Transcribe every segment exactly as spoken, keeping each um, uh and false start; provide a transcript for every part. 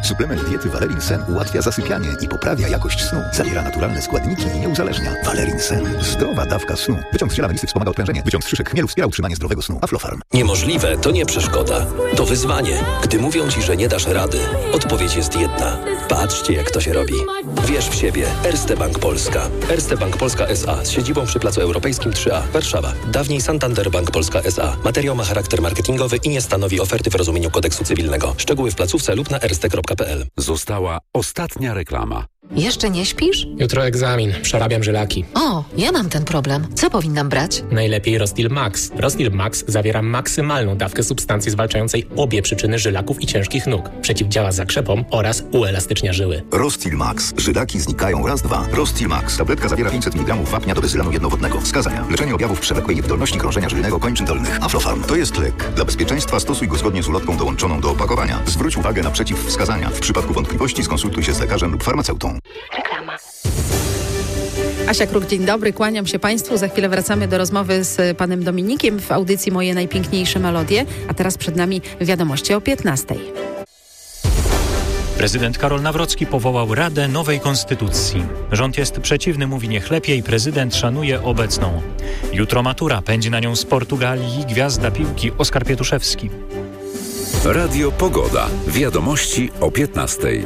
Suplement diety Valerin Sen ułatwia zasypianie i poprawia jakość snu. Zawiera naturalne składniki i nie uzależnia. Valerin Sen. Zdrowa dawka snu. Wyciąg z ziela melisy wspomaga odprężenie. Wyciąg z szyszek chmielu wspiera utrzymanie zdrowego snu. Aflofarm. Niemożliwe to nie przeszkoda. To wyzwanie. Gdy mówią Ci, że nie dasz rady, odpowiedź jest jedna. Patrzcie, jak to się robi. Wierz w siebie. Erste Bank Polska. Erste Bank Polska S A z siedzibą przy Placu Europejskim trzy A, Warszawa. Dawniej Santander Bank Polska S A. Materiał ma charakter marketingowy i nie stanowi oferty w rozumieniu kodeksu cywilnego. Szczegóły w placówce lub na erste kropka p l. Została ostatnia reklama. Jeszcze nie śpisz? Jutro egzamin. Przerabiam żylaki. O, ja mam ten problem. Co powinnam brać? Najlepiej Rostil Max. Rostil Max zawiera maksymalną dawkę substancji zwalczającej obie przyczyny żylaków i ciężkich nóg. Przeciwdziała zakrzepom oraz uelastycznia żyły. Rostil Max. Żylaki znikają raz, dwa. Rostil Max. Tabletka zawiera pięćset miligramów wapnia do bezylanu jednowodnego. Wskazania. Leczenie objawów przewlekłej niewydolności krążenia żylnego kończyn dolnych. Aflofarm. To jest lek. Dla bezpieczeństwa stosuj go zgodnie z ulotką dołączoną do opakowania. Zwróć uwagę na przeciwwskazania. W przypadku wątpliwości skonsultuj się z lekarzem lub farmaceutą. Reklama. Asia Kruk, dzień dobry, kłaniam się Państwu. Za chwilę wracamy do rozmowy z panem Dominikiem w audycji Moje najpiękniejsze melodie, a teraz przed nami wiadomości o piętnastej. Prezydent Karol Nawrocki powołał Radę Nowej Konstytucji. Rząd jest przeciwny, mówi niech lepiej, prezydent szanuje obecną. Jutro matura, pędzi na nią z Portugalii gwiazda piłki Oskar Pietuszewski. Radio Pogoda. Wiadomości o piętnastej.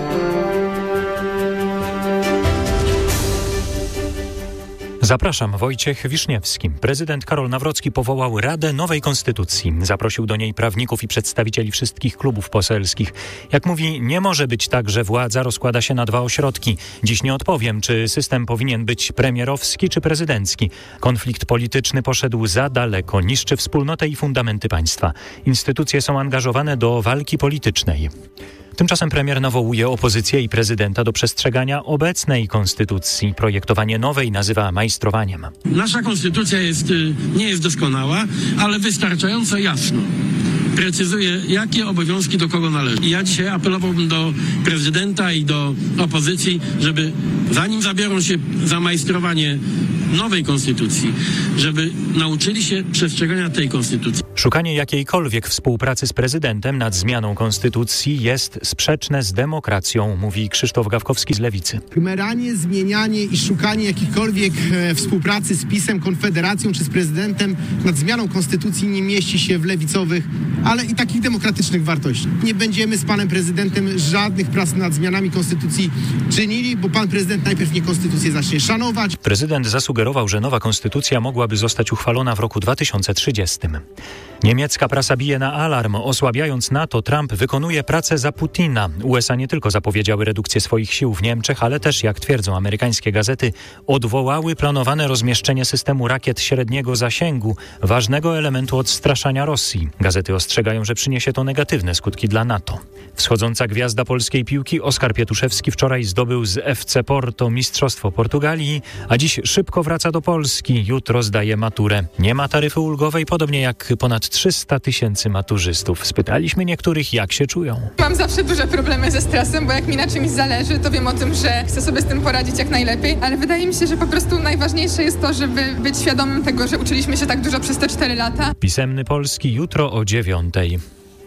Zapraszam, Wojciech Wiszniewski. Prezydent Karol Nawrocki powołał Radę Nowej Konstytucji. Zaprosił do niej prawników i przedstawicieli wszystkich klubów poselskich. Jak mówi, nie może być tak, że władza rozkłada się na dwa ośrodki. Dziś nie odpowiem, czy system powinien być premierowski czy prezydencki. Konflikt polityczny poszedł za daleko, niszczy wspólnotę i fundamenty państwa. Instytucje są angażowane do walki politycznej. Tymczasem premier nawołuje opozycję i prezydenta do przestrzegania obecnej konstytucji. Projektowanie nowej nazywa majstrowaniem. Nasza konstytucja jest, nie jest doskonała, ale wystarczająco jasno precyzuje, jakie obowiązki do kogo należą. I ja dzisiaj apelowałbym do prezydenta i do opozycji, żeby zanim zabiorą się za majstrowanie nowej konstytucji, żeby nauczyli się przestrzegania tej konstytucji. Szukanie jakiejkolwiek współpracy z prezydentem nad zmianą konstytucji jest sprzeczne z demokracją, mówi Krzysztof Gawkowski z Lewicy. Gmeranie, zmienianie i szukanie jakiejkolwiek e, współpracy z PiS-em, Konfederacją czy z prezydentem nad zmianą konstytucji nie mieści się w lewicowych, ale i takich demokratycznych wartościach. Nie będziemy z panem prezydentem żadnych prac nad zmianami konstytucji czynili, bo pan prezydent najpierw nie konstytucję zacznie szanować. Prezydent zasugerował, że nowa konstytucja mogłaby zostać uchwalona w roku dwa tysiące trzydziestym. Niemiecka prasa bije na alarm. Osłabiając NATO, Trump wykonuje pracę za Putina. U S A nie tylko zapowiedziały redukcję swoich sił w Niemczech, ale też, jak twierdzą amerykańskie gazety, odwołały planowane rozmieszczenie systemu rakiet średniego zasięgu, ważnego elementu odstraszania Rosji. Gazety ostrzegają, że przyniesie to negatywne skutki dla NATO. Wschodząca gwiazda polskiej piłki Oskar Pietuszewski wczoraj zdobył z F C Porto mistrzostwo Portugalii, a dziś szybko wraca do Polski. Jutro zdaje maturę. Nie ma taryfy ulgowej, podobnie jak ponad trzysta tysięcy maturzystów. Spytaliśmy niektórych, jak się czują. Mam zawsze duże problemy ze stresem, bo jak mi na czymś zależy, to wiem o tym, że chcę sobie z tym poradzić jak najlepiej, ale wydaje mi się, że po prostu najważniejsze jest to, żeby być świadomym tego, że uczyliśmy się tak dużo przez te cztery lata. Pisemny Polski jutro o dziewiątej.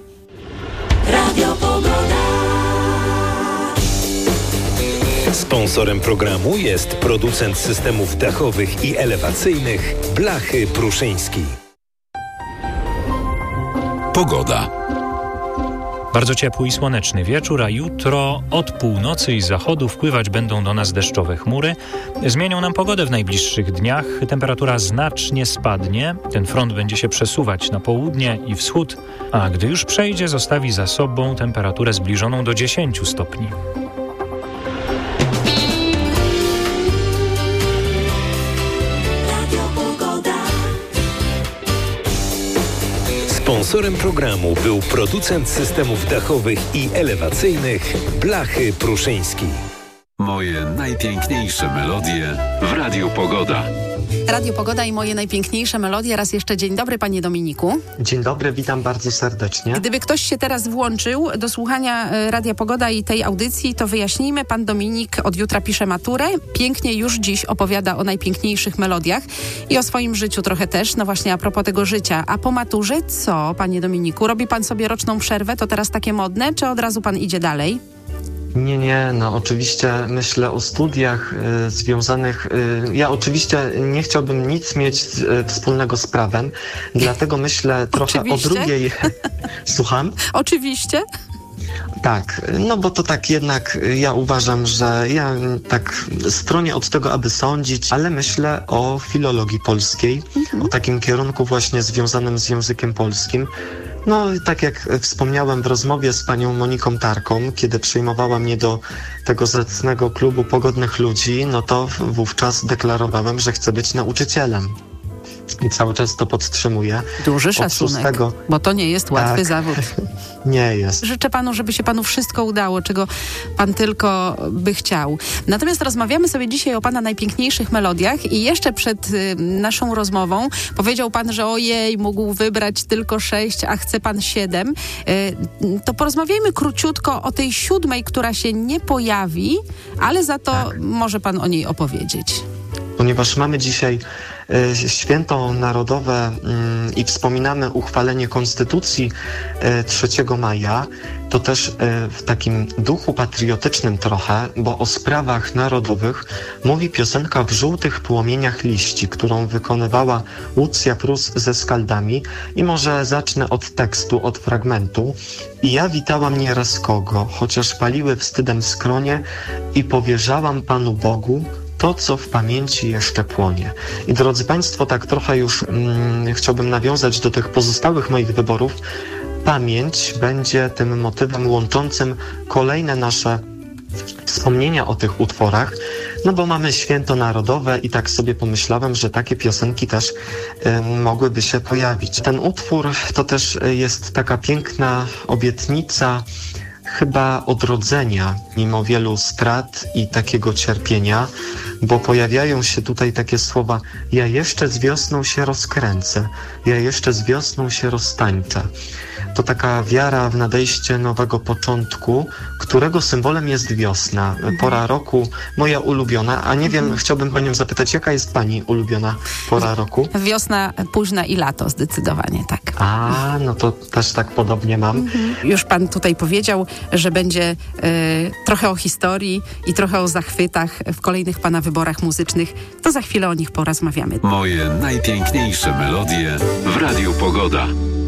Radio Pogoda. Sponsorem programu jest producent systemów dachowych i elewacyjnych Blachy Pruszyński. Pogoda. Bardzo ciepły i słoneczny wieczór, a jutro od północy i zachodu wpływać będą do nas deszczowe chmury. Zmienią nam pogodę w najbliższych dniach. Temperatura znacznie spadnie. Ten front będzie się przesuwać na południe i wschód, a gdy już przejdzie, zostawi za sobą temperaturę zbliżoną do dziesięciu stopni. Sponsorem programu był producent systemów dachowych i elewacyjnych Blachy Pruszyński. Moje najpiękniejsze melodie w Radiu Pogoda. Radio Pogoda i moje najpiękniejsze melodie. Raz jeszcze dzień dobry, panie Dominiku. Dzień dobry, witam bardzo serdecznie. Gdyby ktoś się teraz włączył do słuchania Radia Pogoda i tej audycji, to wyjaśnijmy, pan Dominik od jutra pisze maturę, pięknie już dziś opowiada o najpiękniejszych melodiach i o swoim życiu trochę też, no właśnie a propos tego życia. A po maturze co, panie Dominiku? Robi pan sobie roczną przerwę, to teraz takie modne, czy od razu pan idzie dalej? Nie, nie, no oczywiście myślę o studiach y, związanych, y, ja oczywiście nie chciałbym nic mieć y, wspólnego z prawem, dlatego myślę trochę Oczywiście? o drugiej... Słucham? Oczywiście. Tak, no bo to tak jednak ja uważam, że ja tak stronię od tego, aby sądzić, ale myślę o filologii polskiej, mhm. o takim kierunku właśnie związanym z językiem polskim. No, tak jak wspomniałem w rozmowie z panią Moniką Tarką, kiedy przyjmowała mnie do tego zacnego klubu pogodnych ludzi, no to wówczas deklarowałem, że chcę być nauczycielem. I cały czas to podtrzymuję. Duży szacunek, szóstego... bo to nie jest łatwy tak, zawód. Nie jest. Życzę panu, żeby się panu wszystko udało, czego pan tylko by chciał. Natomiast rozmawiamy sobie dzisiaj o pana najpiękniejszych melodiach i jeszcze przed y, naszą rozmową powiedział pan, że ojej, mógł wybrać tylko sześć, a chce pan siedem. Y, to porozmawiajmy króciutko o tej siódmej, która się nie pojawi, ale za to tak. może pan o niej opowiedzieć. Ponieważ mamy dzisiaj y, święto narodowe y, i wspominamy uchwalenie Konstytucji y, trzeciego maja, to też y, w takim duchu patriotycznym trochę, bo o sprawach narodowych mówi piosenka W żółtych płomieniach liści, którą wykonywała Łucja Prus ze Skaldami i może zacznę od tekstu, od fragmentu. I ja witałam nieraz kogo, chociaż paliły wstydem skronie i powierzałam Panu Bogu to, co w pamięci jeszcze płonie. I drodzy Państwo, tak trochę już mm, chciałbym nawiązać do tych pozostałych moich wyborów. Pamięć będzie tym motywem łączącym kolejne nasze wspomnienia o tych utworach, no bo mamy święto narodowe i tak sobie pomyślałem, że takie piosenki też y, mogłyby się pojawić. Ten utwór to też jest taka piękna obietnica chyba odrodzenia, mimo wielu strat i takiego cierpienia, bo pojawiają się tutaj takie słowa: ja jeszcze z wiosną się rozkręcę, ja jeszcze z wiosną się roztańczę. To taka wiara w nadejście nowego początku, którego symbolem jest wiosna, pora roku, moja ulubiona, a nie wiem, chciałbym panią zapytać, jaka jest pani ulubiona pora roku? Wiosna późna i lato, zdecydowanie, tak. A, no to też tak podobnie mam. Mhm. Już pan tutaj powiedział, że będzie y, trochę o historii i trochę o zachwytach w kolejnych pana wyborach muzycznych. To za chwilę o nich porozmawiamy. Moje najpiękniejsze melodie w Radiu Pogoda.